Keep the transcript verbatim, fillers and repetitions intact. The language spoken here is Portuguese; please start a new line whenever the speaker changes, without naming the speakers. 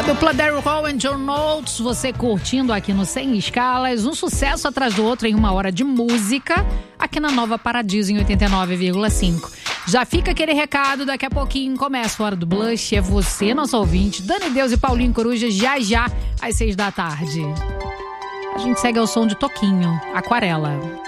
Dupla Daryl Hall e John Oates, você curtindo aqui no Sem Escalas, um sucesso atrás do outro em uma hora de música, aqui na Nova Paradiso em oitenta e nove vírgula cinco. Já fica aquele recado, daqui a pouquinho começa a Hora do Blush, é você, nosso ouvinte, Dani Deus e Paulinho Coruja, já já, às seis da tarde. A gente segue ao som de Toquinho, Aquarela.